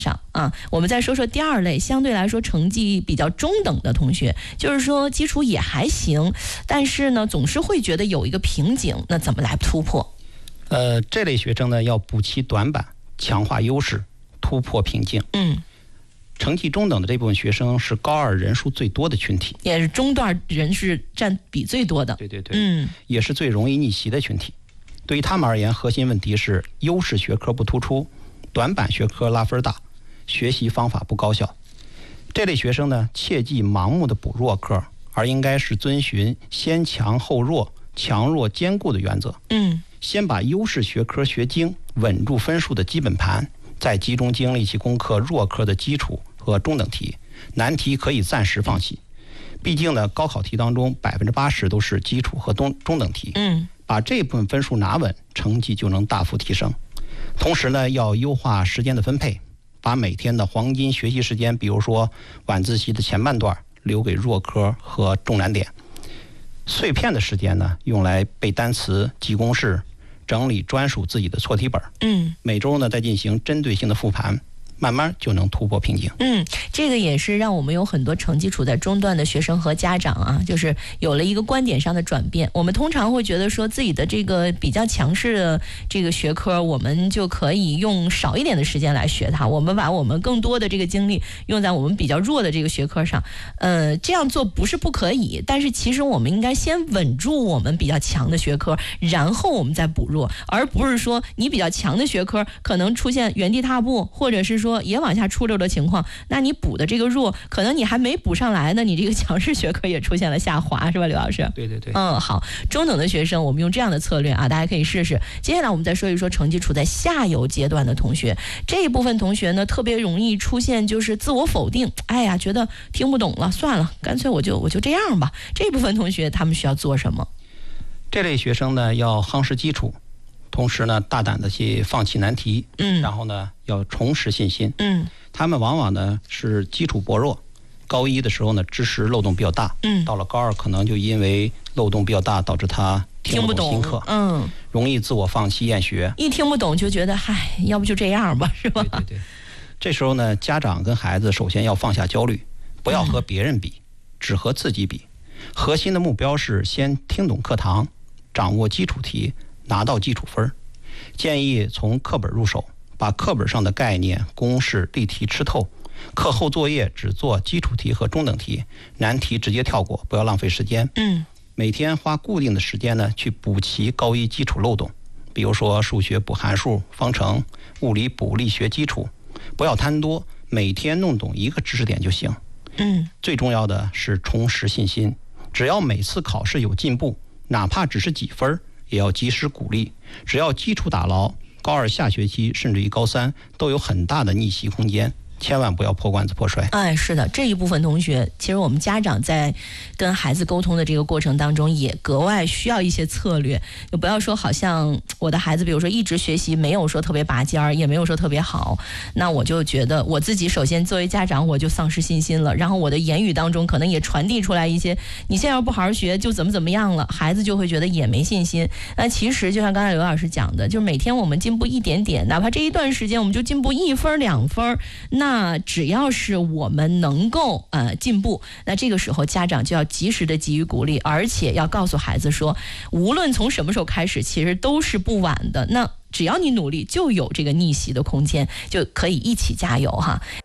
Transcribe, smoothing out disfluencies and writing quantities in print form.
上啊，我们再说说第二类，相对来说成绩比较中等的同学，就是说基础也还行，但是呢总是会觉得有一个瓶颈，那怎么来突破？ 这类学生呢要补齐短板，强化优势，突破瓶颈。成绩中等的这部分学生是高二人数最多的群体， 也是中段人是占比最多的。 对，也是最容易逆袭的群体。对于他们而言，核心问题是优势学科不突出，短板学科拉分大，学习方法不高效。这类学生呢，切忌盲目的补弱科，而应该是遵循先强后弱、强弱兼顾的原则。先把优势学科学精，稳住分数的基本盘，再集中精力去攻克弱科的基础和中等题，难题可以暂时放弃。毕竟呢，高考题当中80%都是基础和中等题。把这部分分数拿稳，成绩就能大幅提升。同时呢，要优化时间的分配，把每天的黄金学习时间，比如说晚自习的前半段留给弱科和重难点，碎片的时间呢用来背单词、记公式、整理专属自己的错题本。每周呢再进行针对性的复盘，慢慢就能突破瓶颈。 这个也是让我们有很多成绩处在中段的学生和家长啊，就是有了一个观点上的转变。我们通常会觉得说自己的这个比较强势的这个学科，我们就可以用少一点的时间来学它，我们把我们更多的这个精力用在我们比较弱的这个学科上。这样做不是不可以，但是其实我们应该先稳住我们比较强的学科，然后我们再补弱，而不是说你比较强的学科可能出现原地踏步，或者是说也往下出溜的情况，那你补的这个弱，可能你还没补上来呢，你这个强势学科也出现了下滑，是吧，刘老师？ 对。 好，中等的学生我们用这样的策略啊，大家可以试试。接下来我们再说一说成绩处在下游阶段的同学，这一部分同学呢，特别容易出现就是自我否定，哎呀，觉得听不懂了，算了，干脆我就这样吧。这部分同学他们需要做什么？ 这类学生呢，要夯实基础，同时呢，大胆的去放弃难题，然后呢，要重拾信心。他们往往呢是基础薄弱，高一的时候呢知识漏洞比较大，到了高二可能就因为漏洞比较大，导致他听不懂新课，容易自我放弃厌学， 一听不懂就觉得嗨，要不就这样吧，是吧？ 对。这时候呢，家长跟孩子首先要放下焦虑，不要和别人比，只和自己比。核心的目标是先听懂课堂，掌握基础题，拿到基础分。建议从课本入手，把课本上的概念、公式、例题吃透。课后作业只做基础题和中等题，难题直接跳过，不要浪费时间。每天花固定的时间呢，去补齐高一基础漏洞，比如说数学补函数、方程，物理补力学基础，不要贪多，每天弄懂一个知识点就行。最重要的是重拾信心，只要每次考试有进步，哪怕只是几分，也要及时鼓励。只要基础打牢，高二下学期甚至于高三都有很大的逆袭空间。千万不要破罐子破摔。 是的，这一部分同学，其实我们家长在跟孩子沟通的这个过程当中，也格外需要一些策略。就不要说好像我的孩子，比如说一直学习，没有说特别拔尖儿，也没有说特别好，那我就觉得我自己首先作为家长，我就丧失信心了。然后我的言语当中可能也传递出来一些，你现在要不好好学，就怎么样了，孩子就会觉得也没信心。那其实就像刚才刘老师讲的，就是每天我们进步一点点，哪怕这一段时间我们就进步1分2分，那只要是我们能够进步，那这个时候家长就要及时的给予鼓励，而且要告诉孩子说，无论从什么时候开始，其实都是不晚的。那只要你努力，就有这个逆袭的空间，就可以一起加油哈。